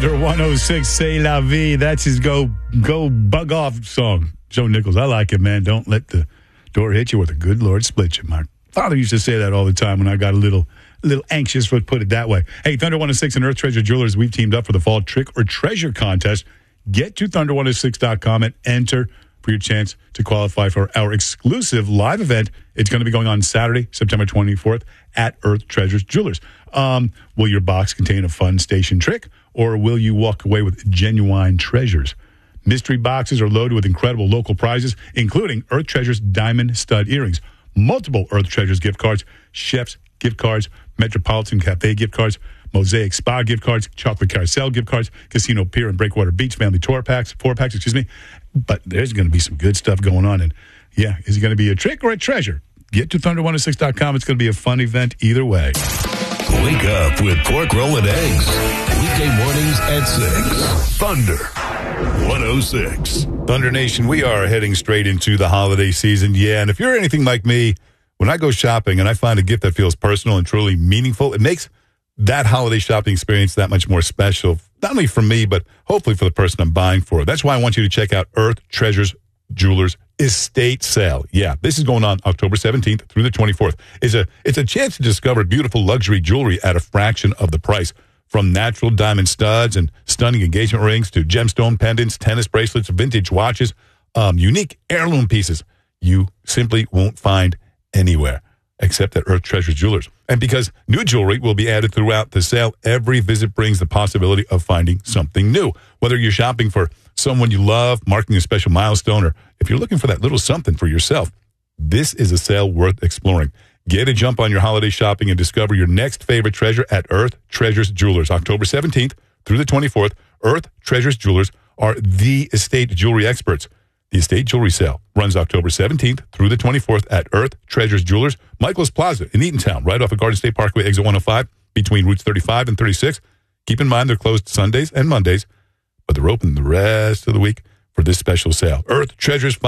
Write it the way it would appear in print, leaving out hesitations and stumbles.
Thunder 106, C'est La Vie. That's his go bug off song. Joe Nichols, I like it, man. Don't let the door hit you with a good Lord split you. My father used to say that all the time when I got a little anxious, let's put it that way. Hey, Thunder 106 and Earth Treasure Jewelers, we've teamed up for the Fall Trick or Treasure Contest. Get to Thunder106.com and enter for your chance to qualify for our exclusive live event. It's going to be going on Saturday, September 24th at Earth Treasures Jewelers. Will your box contain a fun station trick, or will you walk away with genuine treasures? Mystery boxes are loaded with incredible local prizes, including Earth Treasures diamond stud earrings, multiple Earth Treasures gift cards, Chef's gift cards, Metropolitan Cafe gift cards, Mosaic Spa gift cards, Chocolate Carousel gift cards, Casino Pier and Breakwater Beach family four packs, But there's going to be some good stuff going on. And yeah, is it going to be a trick or a treasure? Get to Thunder106.com. It's going to be a fun event either way. Wake up with Pork Roll and Eggs. Weekday mornings at 6. Thunder 106. Thunder Nation, we are heading straight into the holiday season. Yeah, and if you're anything like me, when I go shopping and I find a gift that feels personal and truly meaningful, it makes that holiday shopping experience that much more special, not only for me, but hopefully for the person I'm buying for. That's why I want you to check out Earth Treasures Jewelers Estate Sale. Yeah, this is going on October 17th through the 24th. It's a chance to discover beautiful luxury jewelry at a fraction of the price. From natural diamond studs and stunning engagement rings to gemstone pendants, tennis bracelets, vintage watches, unique heirloom pieces you simply won't find anywhere except at Earth Treasures Jewelers. And because new jewelry will be added throughout the sale, every visit brings the possibility of finding something new. Whether you're shopping for someone you love, marking a special milestone, or if you're looking for that little something for yourself, this is a sale worth exploring. Get a jump on your holiday shopping and discover your next favorite treasure at Earth Treasures Jewelers. October 17th through the 24th, Earth Treasures Jewelers are the estate jewelry experts. The estate jewelry sale runs October 17th through the 24th at Earth Treasures Jewelers, Michael's Plaza in Eatontown, right off of Garden State Parkway, exit 105, between routes 35 and 36. Keep in mind they're closed Sundays and Mondays, but they're open the rest of the week for this special sale. Earth Treasures